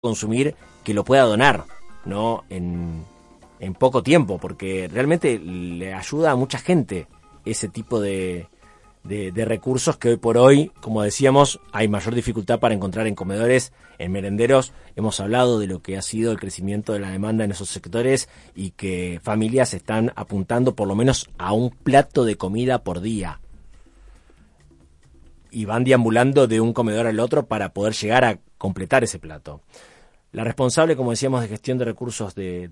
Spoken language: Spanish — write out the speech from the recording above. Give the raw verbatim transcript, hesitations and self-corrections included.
consumir que lo pueda donar, ¿no? En, en poco tiempo, porque realmente le ayuda a mucha gente ese tipo de, de, de recursos que hoy por hoy, como decíamos, hay mayor dificultad para encontrar en comedores, en merenderos. Hemos hablado de lo que ha sido el crecimiento de la demanda en esos sectores y que familias están apuntando por lo menos a un plato de comida por día. Y van deambulando de un comedor al otro para poder llegar a completar ese plato. La responsable, como decíamos, de gestión de recursos de